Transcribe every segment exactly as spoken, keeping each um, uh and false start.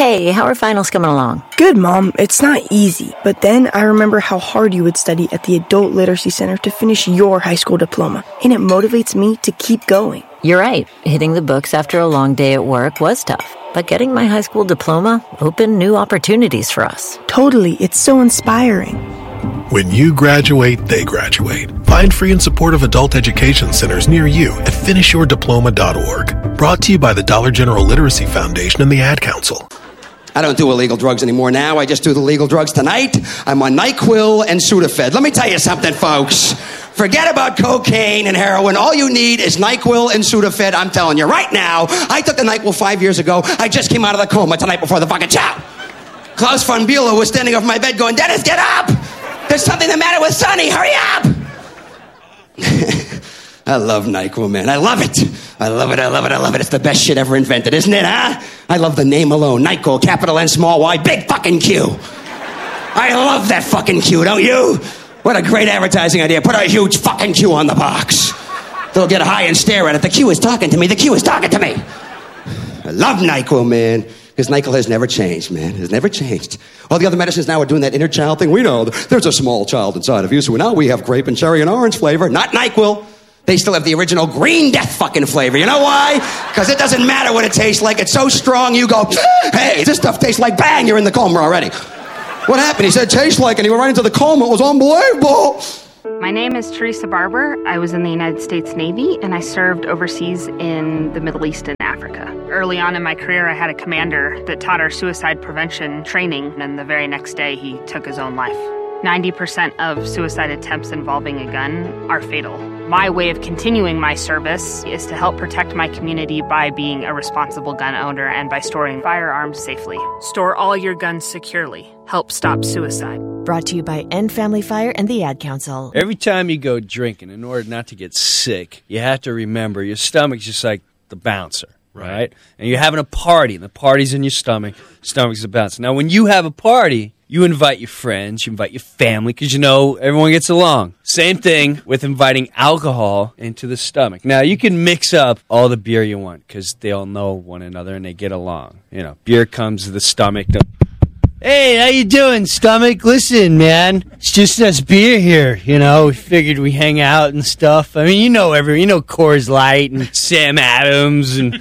Hey, how are finals coming along? Good, Mom. It's not easy. But then I remember how hard you would study at the Adult Literacy Center to finish your high school diploma. And it motivates me to keep going. You're right. Hitting the books after a long day at work was tough. But getting my high school diploma opened new opportunities for us. Totally. It's so inspiring. When you graduate, they graduate. Find free and supportive adult education centers near you at finish your diploma dot org. Brought to you by the Dollar General Literacy Foundation and the Ad Council. I don't do illegal drugs anymore now. I just do the legal drugs tonight. I'm on NyQuil and Sudafed. Let me tell you something, folks. Forget about cocaine and heroin. All you need is NyQuil and Sudafed. I'm telling you right now. I took the NyQuil five years ago. I just came out of the coma tonight before the fucking show. Klaus von Bülow was standing over my bed going, Dennis, get up! There's something the matter with Sonny. Hurry up! I love NyQuil, man. I love it. I love it, I love it, I love it. It's the best shit ever invented, isn't it, huh? I love the name alone. NyQuil, capital N, small y, big fucking Q. I love that fucking Q, don't you? What a great advertising idea. Put a huge fucking Q on the box. They'll get high and stare at it. The Q is talking to me. The Q is talking to me. I love NyQuil, man. Because NyQuil has never changed, man. It has never changed. All the other medicines now are doing that inner child thing. We know there's a small child inside of you, so now we have grape and cherry and orange flavor, not NyQuil. They still have the original green death fucking flavor. You know why? Because it doesn't matter what it tastes like. It's so strong, you go, hey, this stuff tastes like bang, you're in the coma already. What happened? He said tastes like, and he went right into the coma. It was unbelievable. My name is Teresa Barber. I was in the United States Navy, and I served overseas in the Middle East and Africa. Early on in my career, I had a commander that taught our suicide prevention training, and the very next day, he took his own life. ninety percent of suicide attempts involving a gun are fatal. My way of continuing my service is to help protect my community by being a responsible gun owner and by storing firearms safely. Store all your guns securely. Help stop suicide. Brought to you by End Family Fire and the Ad Council. Every time you go drinking, in order not to get sick, you have to remember your stomach's just like the bouncer, right? right? And you're having a party, and the party's in your stomach. Stomach's the bouncer. Now, when you have a party, you invite your friends, you invite your family, because you know everyone gets along. Same thing with inviting alcohol into the stomach. Now, you can mix up all the beer you want, because they all know one another and they get along. You know, beer comes to the stomach. Hey, how you doing, stomach? Listen, man, it's just us beer here, you know. We figured we hang out and stuff. I mean, you know everyone. You know Coors Light and Sam Adams and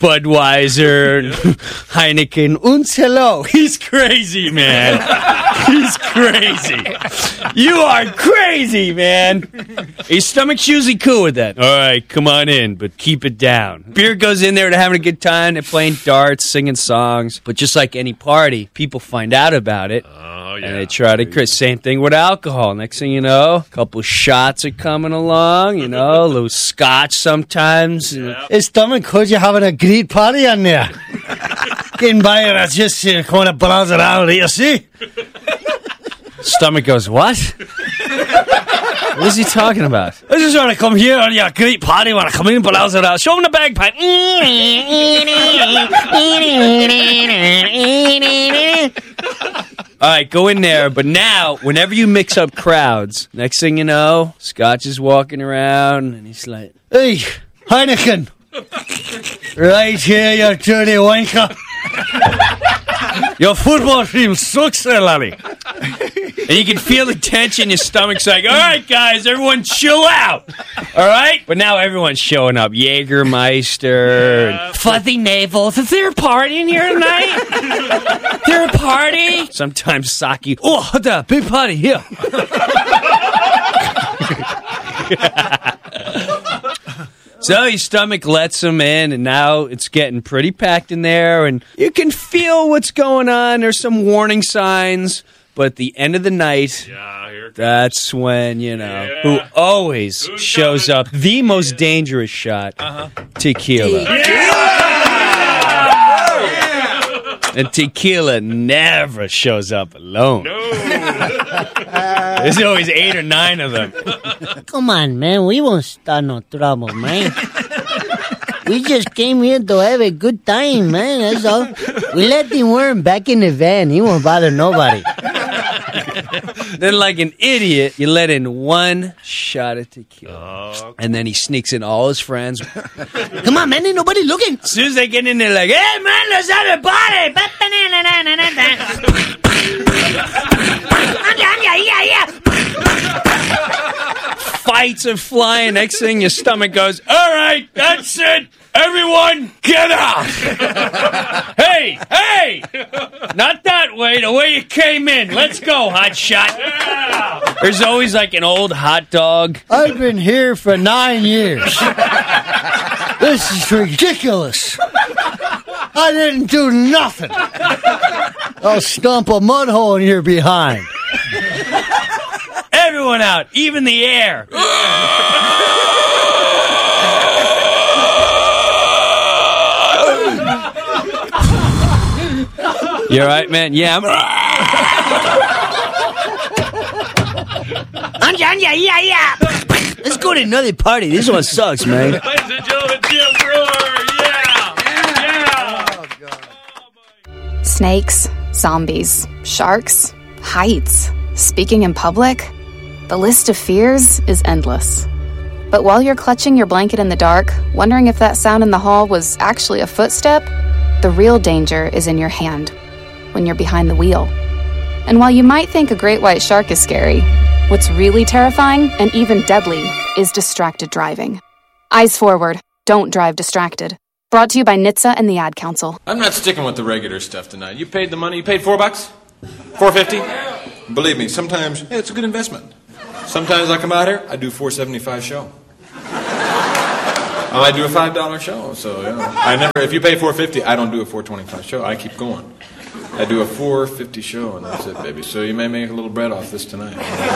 Budweiser and Heineken. Und hello. He's crazy, man. He's crazy. You are crazy, man. Your stomach's usually cool with that. All right, come on in, but keep it down. Beer goes in there, they're having a good time. They're playing darts, singing songs. But just like any party, people find out about it. Oh, yeah. And they try to create. Same thing with alcohol. Next thing you know, a couple shots are coming along, you know, a little scotch sometimes. Yeah. Hey, stomach, could you having a great party on there? Getting by and I just uh, kind of browse around here, see? Stomach goes, what? What is he talking about? I just want to come here on your great party when I come in, browse around. Show him the bagpipe. All right, go in there. But now, whenever you mix up crowds, next thing you know, Scotch is walking around, and he's like, hey, Heineken. Right here, you dirty wanker. Your football team sucks there, laddie. And you can feel the tension in your stomach's like, all right, guys, everyone chill out. All right? But now everyone's showing up. Jägermeister. Yeah. Fuzzy navels. Is there a party in here tonight? Is there a party? Sometimes sake. Oh, the big party here. So your stomach lets them in, and now it's getting pretty packed in there, and you can feel what's going on. There's some warning signs. But at the end of the night, yeah, here that's when, you know, yeah. who always Who's shows coming? up, the most dangerous shot, uh-huh. tequila. Yeah! Yeah! And tequila never shows up alone. No. There's always eight or nine of them. Come on, man. We won't start no trouble, man. We just came here to have a good time, man. That's all. We let the worm back in the van. He won't bother nobody. Then, like an idiot, you let in one shot of tequila. Oh, and then he sneaks in all his friends. Come on, man. Ain't nobody looking. As soon as they get in there, like, hey, man, let's have a party. Fights are flying. Next thing, your stomach goes, all right, that's it. Everyone, get out. Hey, hey. Not that way. The way you came in. Let's go, hot shot. Yeah. There's always like an old hot dog. I've been here for nine years. This is ridiculous. I didn't do nothing. I'll stump a mud hole in your behind. Everyone out, even the air. You all right, man? Yeah, I'm... Anja, yeah, yeah, yeah. Let's go to another party. This one sucks, man. Ladies and gentlemen, Jim Brewer. Yeah. Yeah. Yeah. Snakes, zombies, sharks, heights, speaking in public. The list of fears is endless. But while you're clutching your blanket in the dark, wondering if that sound in the hall was actually a footstep, the real danger is in your hand, when you're behind the wheel. And while you might think a great white shark is scary, what's really terrifying and even deadly is distracted driving. Eyes forward, don't drive distracted. Brought to you by N H T S A and the Ad Council. I'm not sticking with the regular stuff tonight. You paid the money. You paid four bucks? Four fifty? Believe me, sometimes yeah, it's a good investment. Sometimes I come out here, I do four seventy-five show. I might do a five dollar show. So yeah, I never. If you pay four fifty, I don't do a four twenty-five show. I keep going. I do a four fifty show, and that's it, baby. So you may make a little bread off this tonight.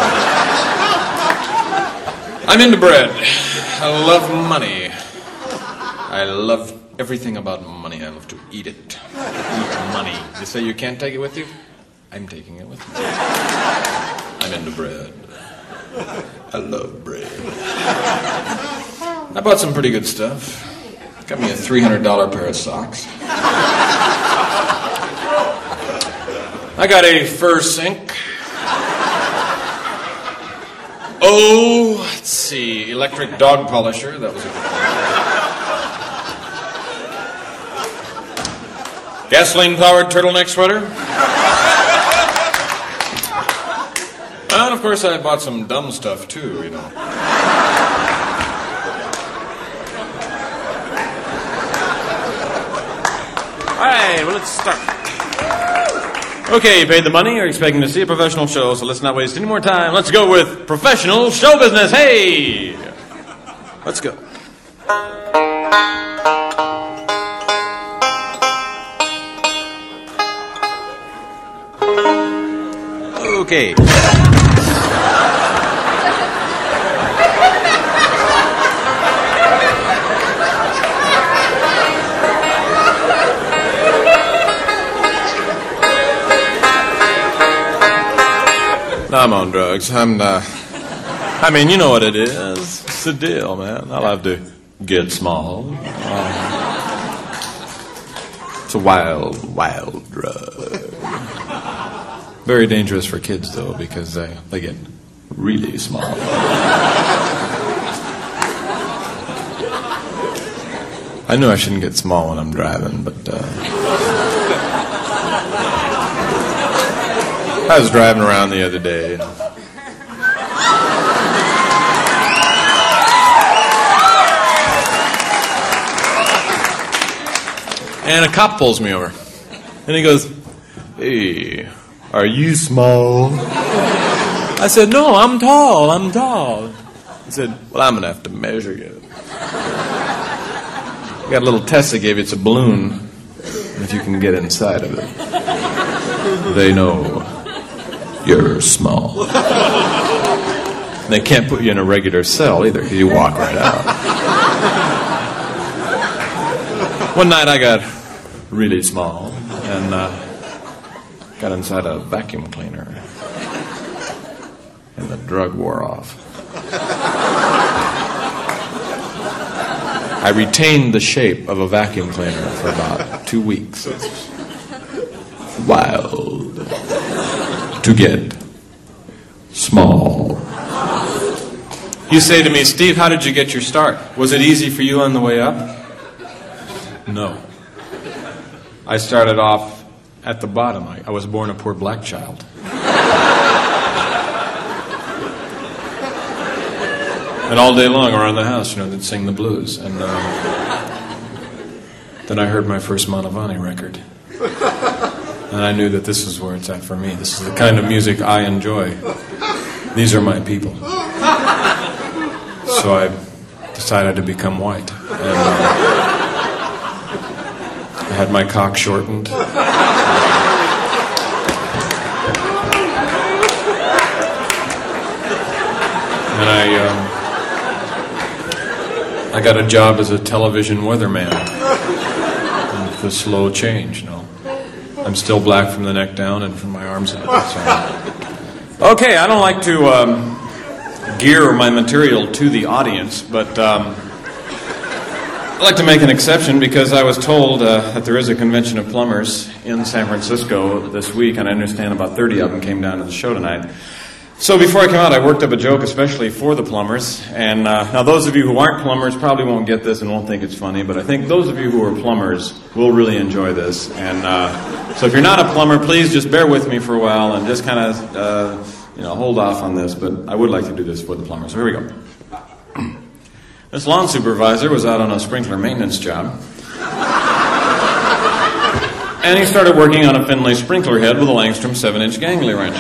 I'm into bread. I love money. I love everything about money. I love to eat it. Eat money. You say you can't take it with you? I'm taking it with me. I'm into bread. I love bread. I bought some pretty good stuff. Got me a three hundred dollar pair of socks. I got a fur sink. Oh, let's see, electric dog polisher. That was a good one. Gasoline-powered turtleneck sweater. And, of course, I bought some dumb stuff, too, you know. All right, well, let's start. Okay, you paid the money. You're expecting to see a professional show, so let's not waste any more time. Let's go with professional show business. Hey! Let's go. Okay. I'm on drugs. I'm, uh, I mean, you know what it is. It's the deal, man. I'll have to get small. Uh, it's a wild, wild drug. Very dangerous for kids, though, because they, they get really small. I knew I shouldn't get small when I'm driving, but, uh... I was driving around the other day. And a cop pulls me over. And he goes, "Hey, are you small?" I said, "No, I'm tall, I'm tall." He said, "Well, I'm going to have to measure you. Got a little test they gave you. It's a balloon. If you can get inside of it, they know you're small. They can't put you in a regular cell either, because you walk right out." One night I got really small and uh, got inside a vacuum cleaner, and the drug wore off. I retained the shape of a vacuum cleaner for about two weeks. It's wild to get small. You say to me, "Steve, how did you get your start? Was it easy for you on the way up?" No. I started off at the bottom. I, I was born a poor black child. And all day long around the house, you know, they'd sing the blues. And uh, then I heard my first Mantovani record. And I knew that this is where it's at for me. This is the kind of music I enjoy. These are my people. So I decided to become white. And uh, I had my cock shortened. And I... Um, I got a job as a television weatherman. And it's a slow change, you know. I'm still black from the neck down and from my arms up. So. Okay, I don't like to um, gear my material to the audience, but um, I'd like to make an exception because I was told uh, that there is a convention of plumbers in San Francisco this week, and I understand about thirty of them came down to the show tonight. So before I came out, I worked up a joke especially for the plumbers. And uh, now those of you who aren't plumbers probably won't get this and won't think it's funny, but I think those of you who are plumbers will really enjoy this. And uh, so if you're not a plumber, please just bear with me for a while and just kind of, uh, you know, hold off on this. But I would like to do this for the plumbers. So here we go. This lawn supervisor was out on a sprinkler maintenance job. And he started working on a Finlay sprinkler head with a Langstrom seven-inch gangly wrench.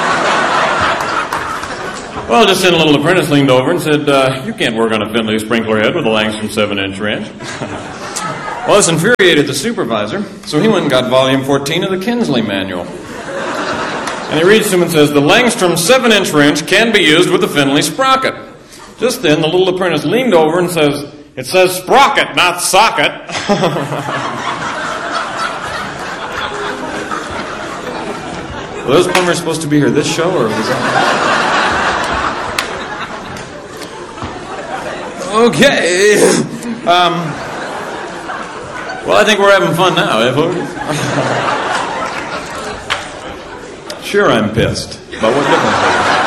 Well, just then a little apprentice leaned over and said, uh, you can't work on a Finlay sprinkler head with a Langstrom seven-inch wrench. Well, this infuriated the supervisor, so he went and got volume fourteen of the Kinsley manual. And he reads to him and says, the Langstrom seven-inch wrench can be used with the Finlay sprocket. Just then, the little apprentice leaned over and says, it says sprocket, not socket. Were those plumbers supposed to be here this show, or was that... Okay. Um, well, I think we're having fun now, eh, folks? Sure, I'm pissed. But what difference does it make?